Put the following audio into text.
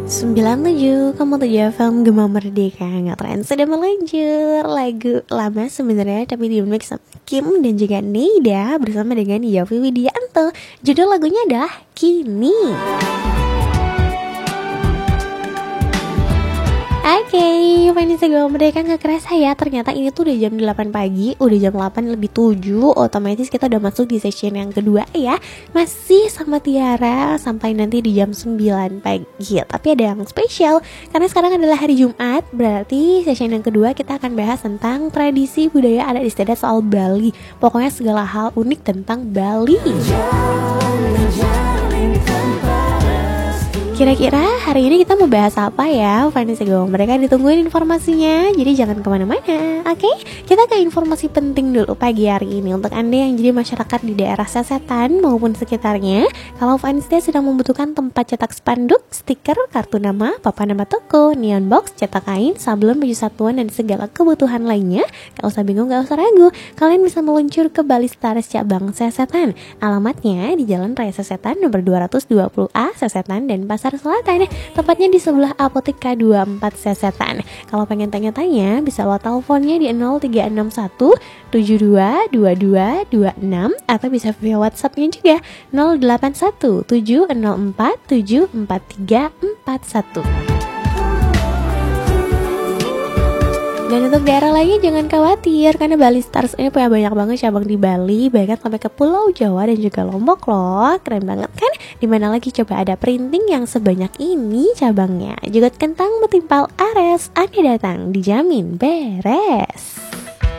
97,7 FM Gema Merdeka Ngetren sudah meluncur lagu lama sebenarnya tapi di remix sama Kim dan juga Neida bersama dengan Yovie Widianto. Judul lagunya adalah Kini. Oke, fans Gema Merdeka gak kerasa ya. Ternyata ini tuh udah jam 8 pagi, udah jam 8 lebih 7. Otomatis kita udah masuk di session yang kedua ya. Masih sama Tiara sampai nanti di jam 9 pagi. Tapi ada yang spesial karena sekarang adalah hari Jumat. Berarti session yang kedua kita akan bahas tentang tradisi budaya adat istiadat soal Bali. Pokoknya segala hal unik tentang Bali. Kira-kira hari ini kita mau bahas apa ya? Fans Gema Merdeka ditungguin informasinya. Jadi jangan kemana-mana. Oke, kita ke informasi penting dulu pagi hari ini. Untuk Anda yang jadi masyarakat di daerah Sesetan maupun sekitarnya, kalau fans sedang membutuhkan tempat cetak spanduk, stiker, kartu nama, papan nama toko, neon box, cetak kain, sablon, baju satuan, dan segala kebutuhan lainnya, gak usah bingung, gak usah ragu. Kalian bisa meluncur ke Bali Stars cabang Sesetan. Alamatnya di Jalan Raya Sesetan nomor 220A Sesetan dan Pasar Selatan. Tepatnya di sebelah Apotek K24 Sesetan. Kalau pengen tanya-tanya bisa lewat teleponnya di 0361 722226 atau bisa via WhatsAppnya juga 081 704 74341. Dan untuk daerah lainnya jangan khawatir karena Bali Stars ini punya banyak banget cabang di Bali, bahkan sampai ke Pulau Jawa dan juga Lombok loh. Keren banget kan? Dimana lagi coba ada printing yang sebanyak ini cabangnya. Juga kentang betimpal Ares, Anda datang dijamin beres.